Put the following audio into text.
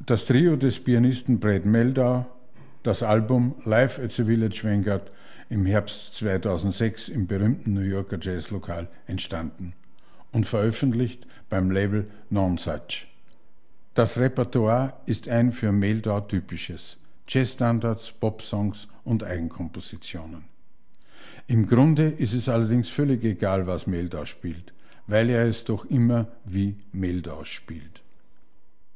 Das Trio des Pianisten Brad Mehldau, das Album Live at the Village Vanguard, im Herbst 2006 im berühmten New Yorker Jazzlokal entstanden und veröffentlicht beim Label Nonesuch. Das Repertoire ist ein für Mehldau typisches: Jazzstandards, Popsongs und Eigenkompositionen. Im Grunde ist es allerdings völlig egal, was Mehldau spielt, weil er es doch immer wie Mehldau spielt.